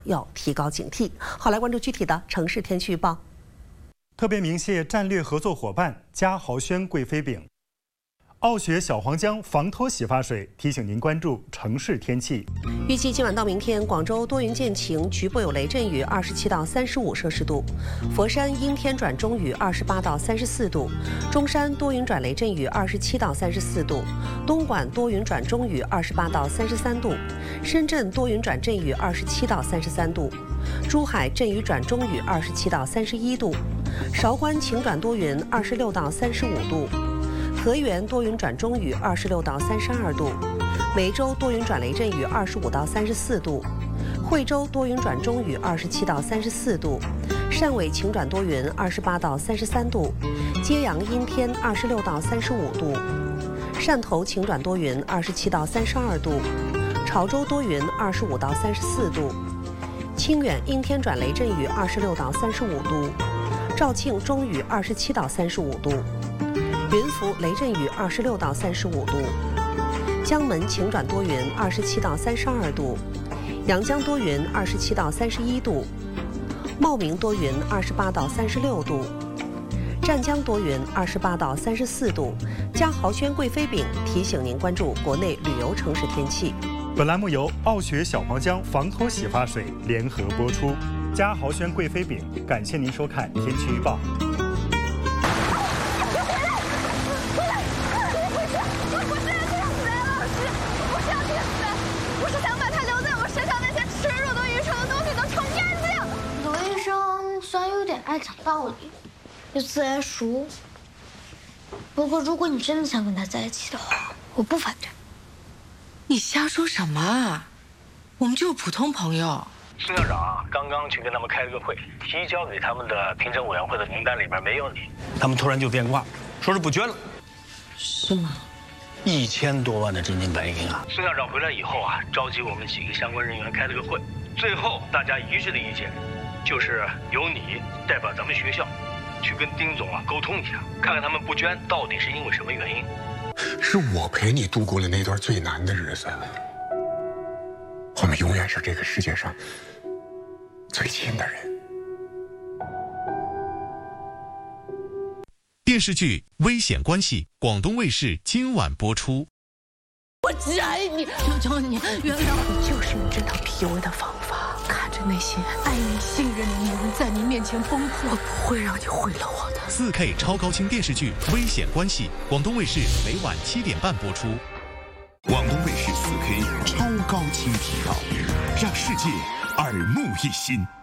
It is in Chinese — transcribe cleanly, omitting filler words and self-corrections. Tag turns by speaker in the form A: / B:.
A: 要提高警惕。好，来关注具体的城市天气预报。
B: 特别鸣谢战略合作伙伴嘉豪轩贵妃饼。傲雪小黄姜防脱洗发水提醒您关注城市天气。
A: 预计今晚到明天，广州多云见晴，局部有雷阵雨，27到35摄氏度；佛山阴天转中雨，28到34度；中山多云转雷阵雨，27到34度；东莞多云转中雨，28到33度；深圳多云转阵雨，27到33度；珠海阵雨转中雨，27到31度；韶关晴转多云，26到35度。河源多云转中雨，26到32度；梅州多云转雷阵雨，25到34度；惠州多云转中雨，27到34度；汕尾晴转多云，28到33度；揭阳阴天，26到35度；汕头晴转多云，27到32度；潮州多云，25到34度；清远阴天转雷阵雨，26到35度；肇庆中雨，27到35度。云浮雷阵雨26到35度，江门晴转多云27到32度，阳江多云27到31度，茂名多云28到36度，湛江多云28到34度。嘉豪轩贵妃饼提醒您关注国内旅游城市天气。
B: 本栏目由傲雪小黄姜防脱洗发水联合播出。嘉豪轩贵妃饼，感谢您收看天气预报。
C: 爱讲道理，又自来熟。不过，如果你真的想跟他在一起的话，我不反对。
D: 你瞎说什么啊？我们就是普通朋友。
E: 孙校长啊，刚刚去跟他们开了个会，提交给他们的评审委员会的名单里边没有你，他们突然就变卦，说是不捐了。
D: 是吗
E: ？1000多万的真金白银啊！孙校长回来以后啊，召集我们几个相关人员开了个会，最后大家一致的意见。就是由你代表咱们学校，去跟丁总啊沟通一下，看看他们不捐到底是因为什么原因。
F: 是我陪你度过了那段最难的日子，我们永远是这个世界上最亲的人。
G: 电视剧《危险关系》，广东卫视今晚播出。
D: 我只爱你，求求你原谅我，就是用这套 PUA 的方法。看着那些爱你、信任你的人在你面前崩溃，我不会让你毁了我的。
G: 4K 超高清电视剧《危险关系》，广东卫视每晚7点半播出。
H: 广东卫视4K 超高清频道，让世界耳目一新。